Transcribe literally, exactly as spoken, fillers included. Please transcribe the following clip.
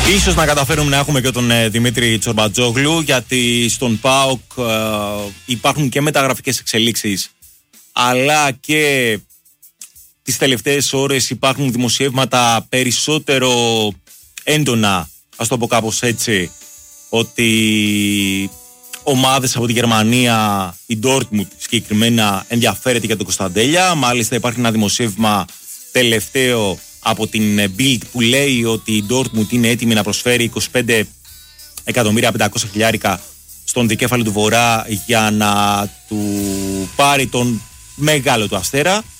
Ίσως να καταφέρουμε να έχουμε και τον ε, Δημήτρη Τσορμπατζόγλου, γιατί στον ΠΑΟΚ ε, υπάρχουν και μεταγραφικές εξελίξεις, αλλά και τις τελευταίες ώρες υπάρχουν δημοσιεύματα περισσότερο έντονα, ας το πω κάπως έτσι, ότι ομάδες από τη Γερμανία, η Dortmund συγκεκριμένα, ενδιαφέρεται για τον Κωνσταντέλια. Μάλιστα υπάρχει ένα δημοσίευμα τελευταίο από την Bild που λέει ότι η Dortmund είναι έτοιμη να προσφέρει είκοσι πέντε εκατομμύρια πεντακόσια χιλιάρικα στον δικέφαλο του Βορρά για να του πάρει τον μεγάλο του Αστέρα.